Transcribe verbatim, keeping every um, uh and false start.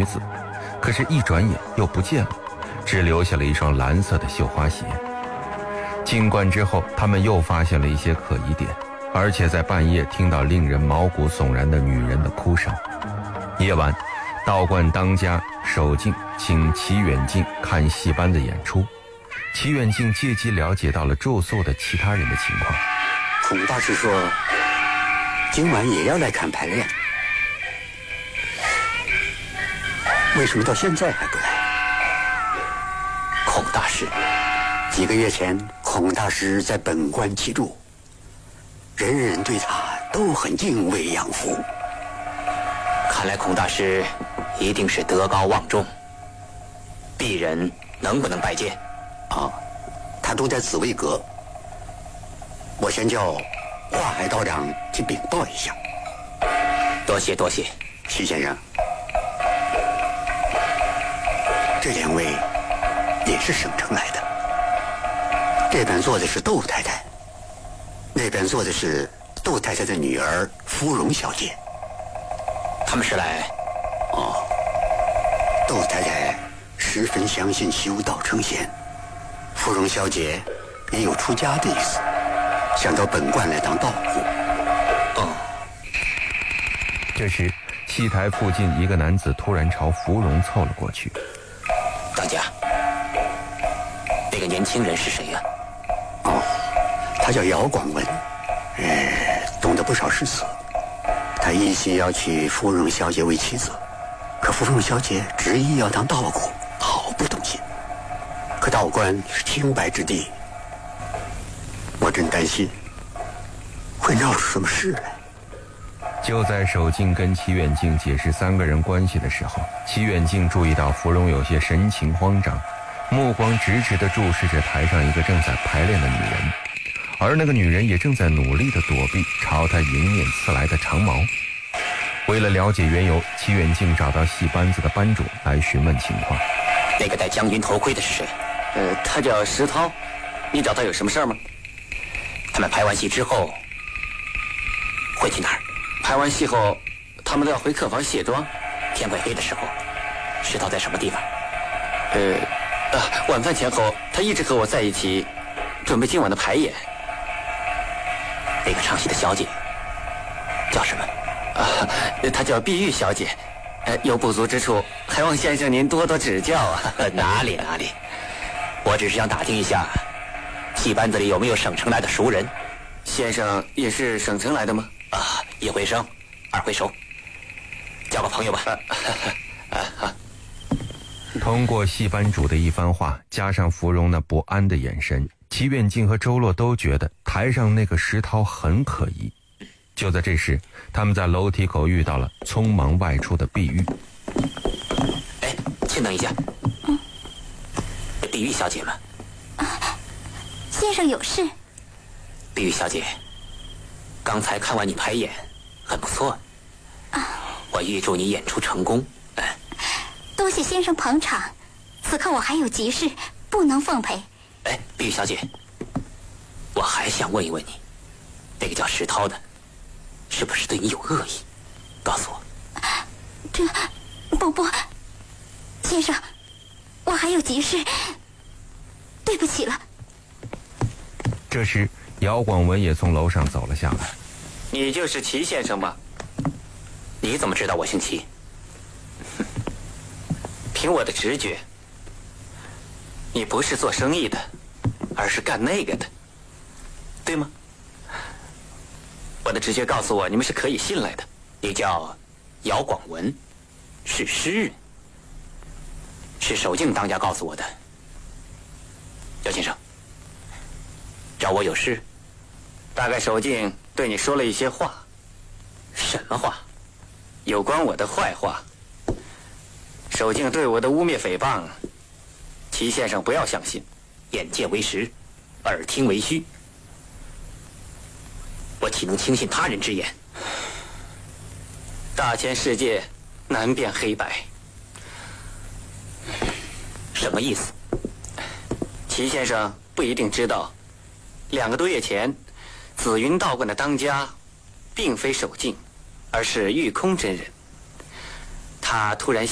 女子，可是一转眼又不见了，只留下了一双蓝色的绣花鞋。进馆之后，他们又发现了一些可疑点，而且在半夜听到令人毛骨悚然的女人的哭声。夜晚，道观当家守静请齐远近看戏班的演出，齐远近借机了解到了住宿的其他人的情况。 孔大师说今晚也要来看排练，为什么到现在还不来？孔大师，几个月前孔大师在本观居住，人人对他都很敬畏仰服。 看来孔大师一定是德高望重，鄙人能不能拜见？ 啊，他都在紫薇阁，我先叫华海道长去禀报一下。 多谢多谢。 徐先生，这两位也是省城来的，这边坐的是窦太太，那边坐的是窦太太的女儿芙蓉小姐。 他们是来…… 哦，窦太太十分相信修道成仙，芙蓉小姐也有出家的意思，想到本观来当道姑。 哦。 这时，戏台附近一个男子突然朝芙蓉凑了过去。 当家，那个年轻人是谁呀、 啊？哦，他叫姚广文，呃，懂得不少诗词。他一心要娶芙蓉小姐为妻子，可芙蓉小姐执意要当道姑，好不动心。可道观是清白之地，我真担心会闹出什么事来。 就在守静跟齐远近解释三个人关系的时候，齐远近注意到芙蓉有些神情慌张，目光直直地注视着台上一个正在排练的女人，而那个女人也正在努力地躲避朝他迎面刺来的长矛。为了了解缘由，齐远近找到戏班子的班主来询问情况。 那个戴将军头盔的是谁？ 呃，他叫石涛，你找他有什么事儿吗？ 他们排完戏之后会去哪儿？ 排完戏后，他们都要回客房卸妆。 天快黑的时候，石涛在什么地方？ 呃，啊，晚饭前后，他一直和我在一起，准备今晚的排演。 那个唱戏的小姐叫什么？ 啊，她叫碧玉小姐。呃，有不足之处，还望先生您多多指教啊。 哪里哪里，我只是想打听一下，戏班子里有没有省城来的熟人？ 先生也是省城来的吗？ 啊，一回生，二回熟，交个朋友吧。 啊啊！ 通过戏班主的一番话，加上芙蓉那不安的眼神，齐远近和周洛都觉得台上那个石涛很可疑。就在这时，他们在楼梯口遇到了匆忙外出的碧玉。 哎，请等一下。 嗯， 碧玉小姐吗？ 啊，先生有事。 碧玉小姐，刚才看完你排演，很不错。 啊， 我预祝你演出成功。哎， 多谢先生捧场，此刻我还有急事，不能奉陪。 哎，碧玉小姐，我还想问一问你，那个叫石涛的，是不是对你有恶意？告诉我。 这，不不，先生，我还有急事，对不起了。 这时，姚广文也从楼上走了下来。 你就是齐先生吗？ 你怎么知道我姓齐？ 凭我的直觉，你不是做生意的，而是干那个的，对吗？我的直觉告诉我，你们是可以信赖的。 你叫姚广文，是诗人，是守静当家告诉我的。姚先生，找我有事？ 大概守静对你说了一些话。 什么话？ 有关我的坏话。守静对我的污蔑诽谤，齐先生不要相信。 眼见为实，耳听为虚，我岂能轻信他人之言？ 大千世界难辨黑白。 什么意思？ 齐先生不一定知道，两个多月前，紫云道观的当家，并非守静，而是玉空真人。他突然